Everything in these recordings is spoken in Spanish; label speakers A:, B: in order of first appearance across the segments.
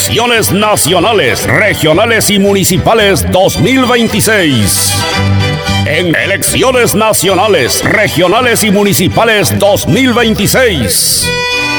A: Elecciones nacionales, regionales y municipales 2026. En elecciones nacionales, regionales y municipales 2026.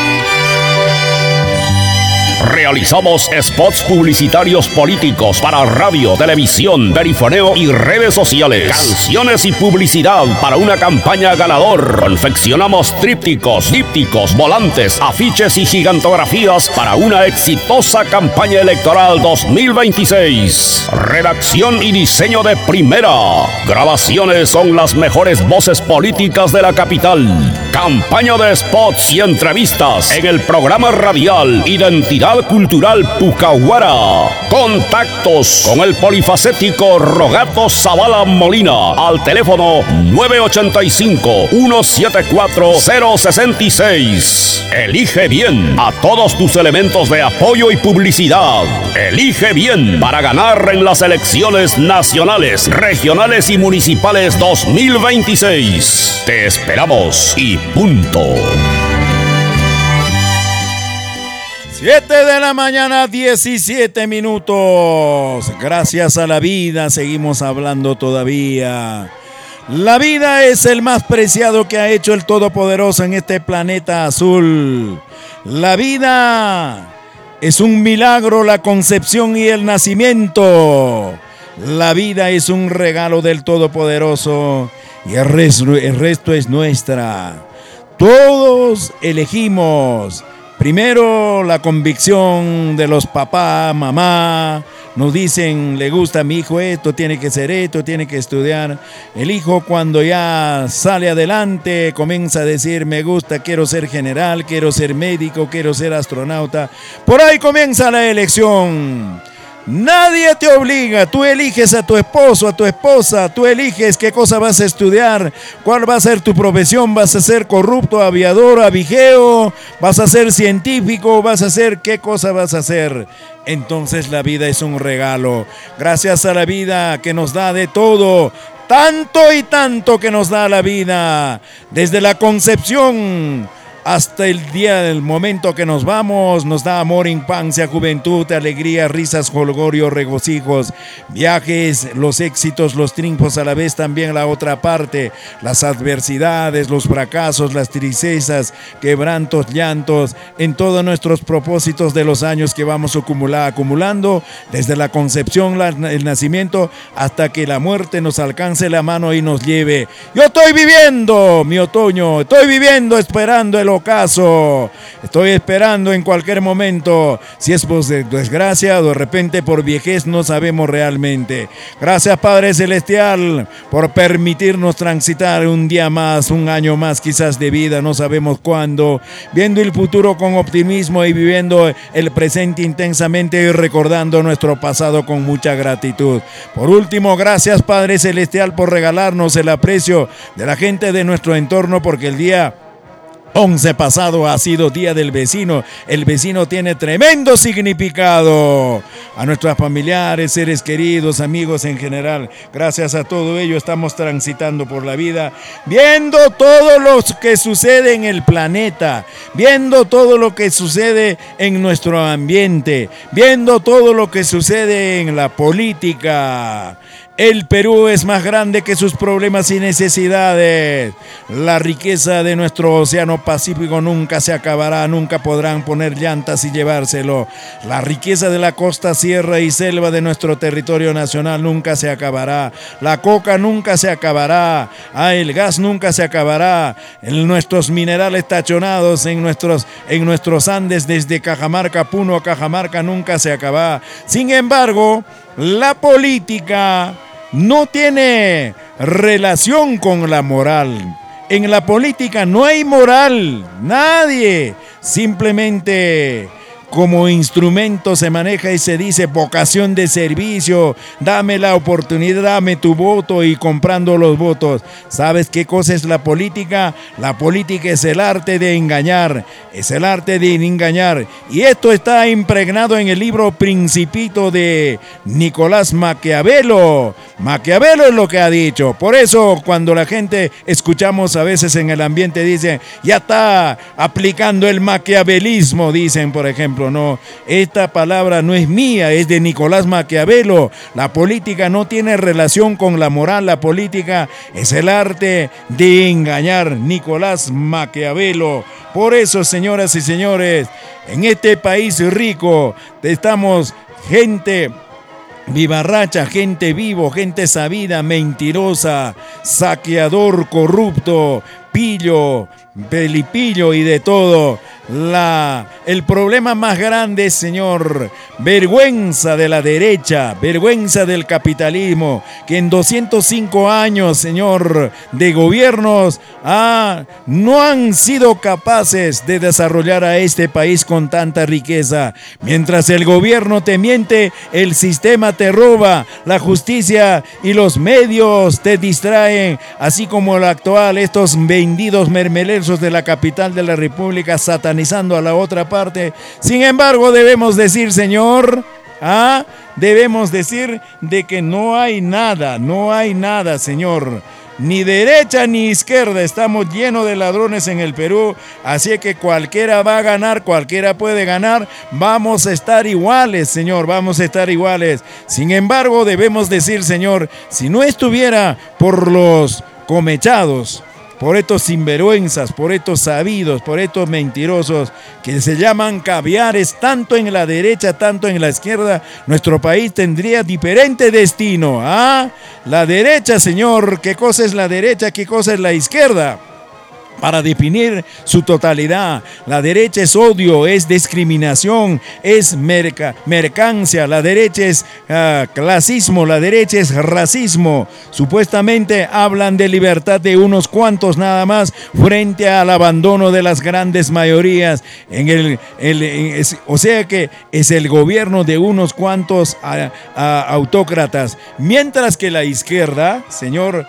A: Realizamos spots publicitarios políticos para radio, televisión, perifoneo y redes sociales. Canciones y publicidad para una campaña ganador. Confeccionamos trípticos, dípticos, volantes, afiches y gigantografías para una exitosa campaña electoral 2026. Redacción y diseño de primera. Grabaciones con las mejores voces políticas de la capital. Campaña de spots y entrevistas en el programa radial Identidad Cultural Pucahuara. Contactos con el polifacético Rogato Zavala Molina al teléfono 985-174-066. Elige bien a todos tus elementos de apoyo y publicidad. Elige bien para ganar en las elecciones nacionales, regionales y municipales 2026. Te esperamos y punto.
B: 7 de la mañana, 17 minutos. Gracias a la vida seguimos hablando todavía. La vida es el más preciado que ha hecho el Todopoderoso en este planeta azul. La vida es un milagro, la concepción y el nacimiento. La vida es un regalo del Todopoderoso y el resto es nuestra. Todos elegimos. Primero, la convicción de los papás, mamá, nos dicen, le gusta a mi hijo esto, tiene que ser esto, tiene que estudiar. El hijo cuando ya sale adelante comienza a decir, me gusta, quiero ser general, quiero ser médico, quiero ser astronauta. Por ahí comienza la elección. Nadie te obliga, tú eliges a tu esposo, a tu esposa, tú eliges qué cosa vas a estudiar, cuál va a ser tu profesión, vas a ser corrupto, aviador, avigeo, vas a ser científico, vas a ser qué cosa vas a hacer. Entonces la vida es un regalo, gracias a la vida que nos da de todo. Tanto y tanto que nos da la vida, desde la concepción hasta el día del momento que nos vamos, nos da amor, infancia, juventud, alegría, risas, jolgorio, regocijos, viajes, los éxitos, los triunfos, a la vez también la otra parte, las adversidades, los fracasos, las tristezas, quebrantos, llantos, en todos nuestros propósitos de los años que vamos acumulando, desde la concepción, el nacimiento, hasta que la muerte nos alcance la mano y nos lleve. Yo estoy viviendo mi otoño, estoy viviendo esperando el ocaso, estoy esperando en cualquier momento, si es por desgracia o de repente por viejez, no sabemos realmente. Gracias Padre Celestial por permitirnos transitar un día más, un año más quizás de vida, no sabemos cuándo, viendo el futuro con optimismo y viviendo el presente intensamente y recordando nuestro pasado con mucha gratitud. Por último, gracias Padre Celestial por regalarnos el aprecio de la gente de nuestro entorno, porque el día 11 pasado ha sido Día del Vecino. El vecino tiene tremendo significado. A nuestros familiares, seres queridos, amigos en general, gracias a todo ello estamos transitando por la vida, viendo todo lo que sucede en el planeta, viendo todo lo que sucede en nuestro ambiente, viendo todo lo que sucede en la política. El Perú es más grande que sus problemas y necesidades. La riqueza de nuestro océano Pacífico nunca se acabará, nunca podrán poner llantas y llevárselo. La riqueza de la costa, sierra y selva de nuestro territorio nacional nunca se acabará. La coca nunca se acabará. El gas nunca se acabará. Nuestros minerales tachonados en nuestros Andes, desde Cajamarca, Puno a Cajamarca, nunca se acabará. Sin embargo, la política no tiene relación con la moral. En la política no hay moral, nadie. Simplemente como instrumento se maneja y se dice vocación de servicio, dame la oportunidad, dame tu voto y comprando los votos. ¿Sabes qué cosa es la política? La política es el arte de engañar, es el arte de engañar. Y esto está impregnado en el libro Principito de Nicolás Maquiavelo. Maquiavelo es lo que ha dicho. Por eso cuando la gente escuchamos a veces en el ambiente dicen, ya está aplicando el maquiavelismo, dicen por ejemplo. ejemplo, no. Esta palabra no es mía, es de Nicolás Maquiavelo. La política no tiene relación con la moral, la política es el arte de engañar. Nicolás Maquiavelo. Por eso, señoras y señores, en este país rico estamos gente vivarracha, gente vivo, gente sabida, mentirosa, saqueador, corrupto, pillo, pelipillo y de todo. El problema más grande, señor, vergüenza de la derecha, vergüenza del capitalismo, que en 205 años, señor, de gobiernos, no han sido capaces de desarrollar a este país con tanta riqueza. Mientras el gobierno te miente, el sistema te roba, la justicia y los medios te distraen, así como el actual, estos vendidos mermeleros de la capital de la República satanizando a la otra parte. Sin embargo, debemos decir, señor, debemos decir de que no hay nada, señor. Ni derecha ni izquierda, estamos llenos de ladrones en el Perú, así que cualquiera va a ganar, cualquiera puede ganar, vamos a estar iguales, señor, vamos a estar iguales. Sin embargo, debemos decir, señor, si no estuviera por los comechados, por estos sinvergüenzas, por estos sabidos, por estos mentirosos que se llaman caviares, tanto en la derecha, tanto en la izquierda, nuestro país tendría diferente destino. La derecha, señor, ¿qué cosa es la derecha? ¿Qué cosa es la izquierda? Para definir su totalidad, la derecha es odio, es discriminación, es mercancía, la derecha es clasismo, la derecha es racismo. Supuestamente hablan de libertad de unos cuantos nada más frente al abandono de las grandes mayorías. O sea que es el gobierno de unos cuantos autócratas. Mientras que la izquierda, señor,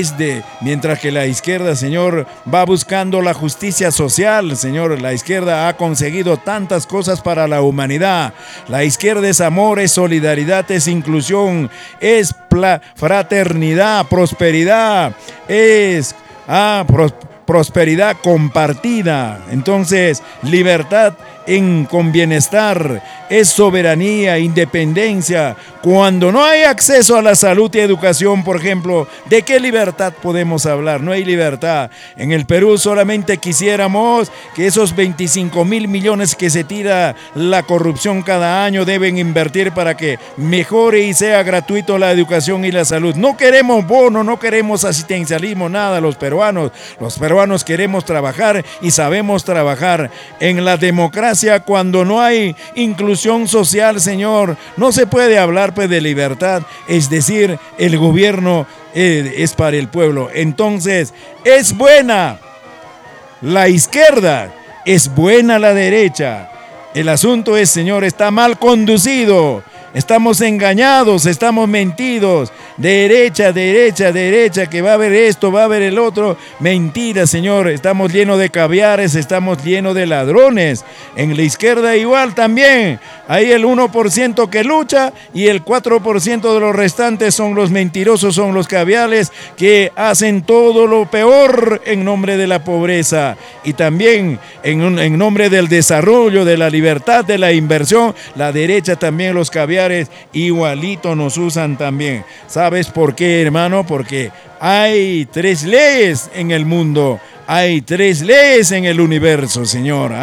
B: va buscando la justicia social, señor. La izquierda ha conseguido tantas cosas para la humanidad. La izquierda es amor, es solidaridad, es inclusión, es fraternidad, prosperidad, es prosperidad compartida. Entonces, libertad con bienestar, es soberanía, independencia. Cuando no hay acceso a la salud y educación, por ejemplo, ¿de qué libertad podemos hablar? No hay libertad. En el Perú solamente quisiéramos que esos 25,000 millones que se tira la corrupción cada año deben invertir para que mejore y sea gratuito la educación y la salud. No queremos bono, no queremos asistencialismo, nada. Los peruanos queremos trabajar y sabemos trabajar. En la democracia, cuando no hay inclusión social, señor, no se puede hablar de libertad, es decir, el gobierno es para el pueblo. Entonces, es buena la izquierda, es buena la derecha. El asunto es, señor, está mal conducido. Estamos engañados, estamos mentidos. Derecha, que va a haber esto, va a haber el otro. Mentira, señor. Estamos llenos de caviares, estamos llenos de ladrones. En la izquierda igual también. Hay el 1% que lucha y el 4% de los restantes son los mentirosos, son los caviares que hacen todo lo peor en nombre de la pobreza. Y también en nombre del desarrollo, de la libertad, de la inversión. La derecha también, los caviares igualito nos usan también. ¿Sabes por qué, hermano? Porque hay 3 leyes en el mundo, hay 3 leyes en el universo, señor.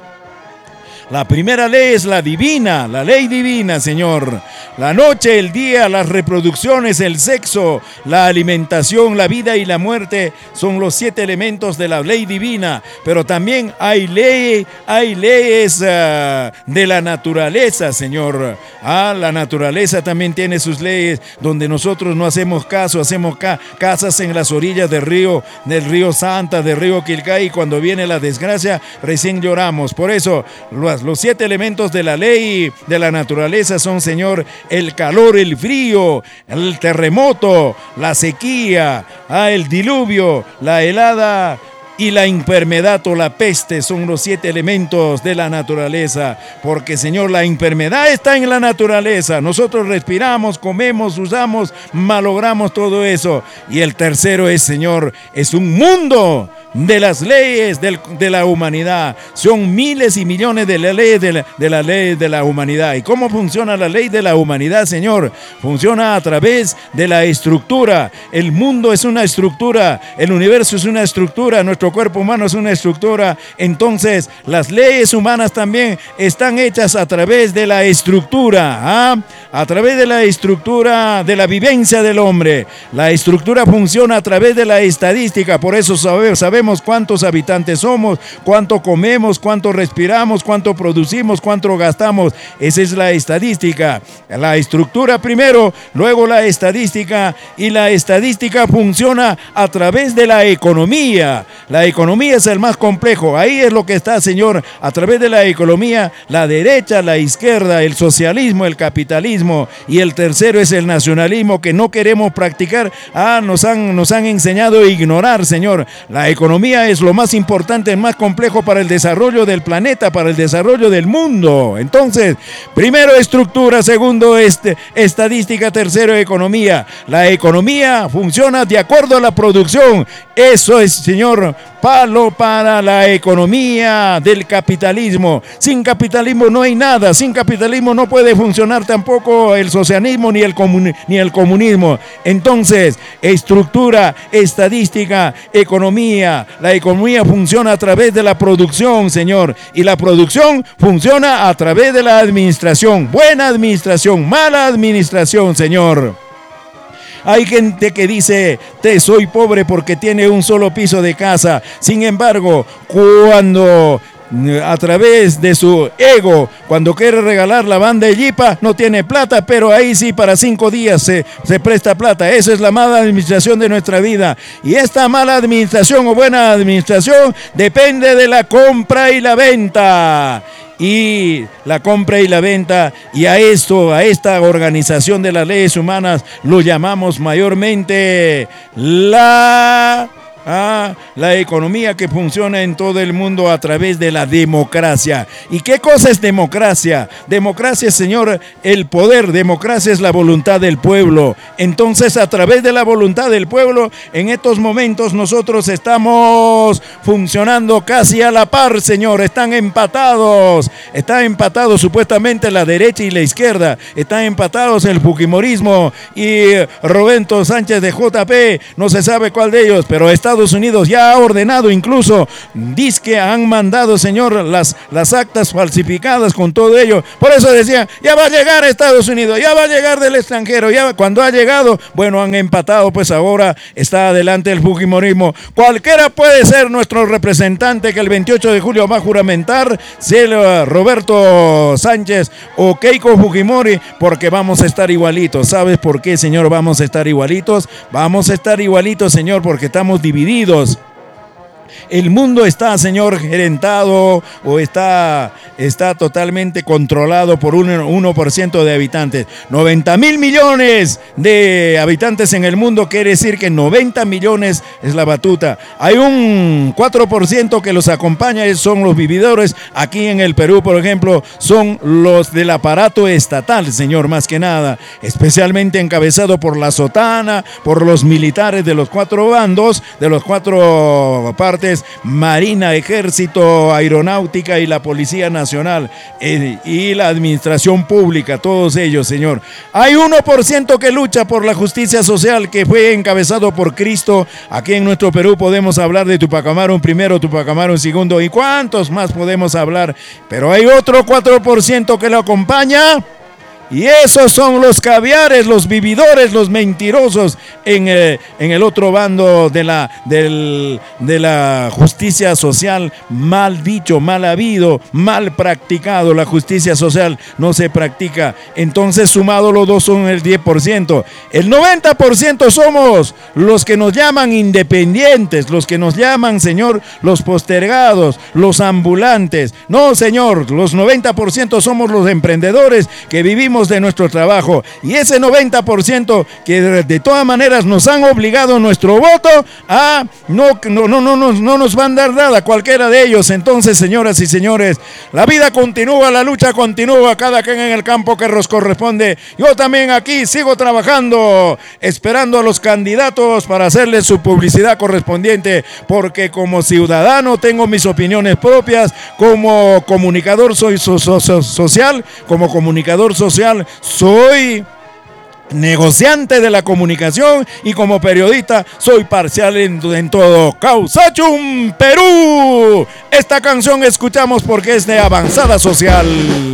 B: La primera ley es la divina, la ley divina, señor. La noche, el día, las reproducciones, el sexo, la alimentación, la vida y la muerte son los 7 elementos de la ley divina. Pero también hay leyes de la naturaleza, señor. La naturaleza también tiene sus leyes donde nosotros no hacemos caso, hacemos casas en las orillas del río Santa, del río Quilcay, y cuando viene la desgracia recién lloramos. Por eso los 7 elementos de la ley de la naturaleza son, señor, el calor, el frío, el terremoto, la sequía, el diluvio, la helada y la enfermedad o la peste son los 7 elementos de la naturaleza, porque Señor, la enfermedad está en la naturaleza. Nosotros respiramos, comemos, usamos, malogramos todo eso. Y el tercero es, Señor, es un mundo de las leyes de la humanidad. Son miles y millones de las leyes de la humanidad. ¿Y cómo funciona la ley de la humanidad, Señor? Funciona a través de la estructura. El mundo es una estructura, el universo es una estructura, nuestro cuerpo humano es una estructura. Entonces, las leyes humanas también están hechas a través de la estructura, a través de la estructura de la vivencia del hombre. La estructura funciona a través de la estadística, por eso sabemos cuántos habitantes somos, cuánto comemos, cuánto respiramos, cuánto producimos, cuánto gastamos. Esa es la estadística. La estructura primero, luego la estadística, y la estadística funciona a través de la economía. La economía es el más complejo. Ahí es lo que está, Señor, a través de la economía, la derecha, la izquierda, el socialismo, el capitalismo, y el tercero es el nacionalismo que no queremos practicar. Nos han enseñado a ignorar, Señor. La economía es lo más importante, el más complejo para el desarrollo del planeta, para el desarrollo del mundo. Entonces, primero estructura, segundo estadística, tercero economía. La economía funciona de acuerdo a la producción. Eso es, Señor, palo para la economía del capitalismo. Sin capitalismo no hay nada. Sin capitalismo no puede funcionar tampoco el socialismo ni el comunismo. Entonces, estructura, estadística, economía. La economía funciona a través de la producción, Señor. Y la producción funciona a través de la administración. Buena administración, mala administración, Señor. Hay gente que dice, soy pobre porque tiene un solo piso de casa. Sin embargo, cuando a través de su ego, cuando quiere regalar la banda de Yipa, no tiene plata, pero ahí sí para 5 días se presta plata. Esa es la mala administración de nuestra vida. Y esta mala administración o buena administración depende de la compra y la venta. Y la compra y la venta, y a esta organización de las leyes humanas lo llamamos mayormente la economía que funciona en todo el mundo a través de la democracia. ¿Y qué cosa es democracia? Democracia, Señor, el poder. Democracia es la voluntad del pueblo. Entonces, a través de la voluntad del pueblo, en estos momentos nosotros estamos funcionando casi a la par, Señor. Están empatados supuestamente la derecha y la izquierda. Están empatados el fujimorismo y Roberto Sánchez de JP. No se sabe cuál de ellos, pero Estados Unidos ya ha ordenado, incluso dice que han mandado, Señor, las actas falsificadas con todo ello. Por eso decían, ya va a llegar a Estados Unidos, ya va a llegar del extranjero. Ya cuando ha llegado, bueno, han empatado, pues ahora está adelante el fujimorismo. Cualquiera puede ser nuestro representante que el 28 de julio va a juramentar, sea Roberto Sánchez o Keiko Fujimori, porque vamos a estar igualitos. ¿Sabes por qué, Señor, vamos a estar igualitos? Vamos a estar igualitos, Señor, porque estamos divididos. El mundo está, Señor, gerentado o está totalmente controlado por un 1% de habitantes. 90 mil millones de habitantes en el mundo, quiere decir que 90 millones es la batuta. Hay un 4% que los acompaña, son los vividores. Aquí en el Perú, por ejemplo, son los del aparato estatal, Señor, más que nada. Especialmente encabezado por la sotana, por los militares de los 4 bandos, de los 4 partes: Marina, Ejército, Aeronáutica y la Policía Nacional, y la Administración Pública, todos ellos, Señor. Hay 1% que lucha por la justicia social, que fue encabezado por Cristo. Aquí en nuestro Perú podemos hablar de Tupac Amaru I, Tupac Amaru II, y cuántos más podemos hablar, pero hay otro 4% que lo acompaña. Y esos son los caviares, los vividores, los mentirosos en el otro bando de la justicia social. Mal dicho, mal habido, mal practicado. La justicia social no se practica. Entonces, sumado los dos son el 10%. El 90% somos los que nos llaman independientes, los que nos llaman, Señor, los postergados, los ambulantes. No, Señor, los 90% somos los emprendedores que vivimos vivimos de nuestro trabajo. Y ese 90% que de todas maneras nos han obligado nuestro voto a no nos van a dar nada cualquiera de ellos. Entonces, señoras y señores, la vida continúa, la lucha continúa, cada quien en el campo que nos corresponde. Yo también aquí sigo trabajando, esperando a los candidatos para hacerles su publicidad correspondiente, porque como ciudadano tengo mis opiniones propias, como comunicador soy social, soy negociante de la comunicación y como periodista soy parcial en todo. Causachum, Perú. Esta canción escuchamos porque es de Avanzada Social.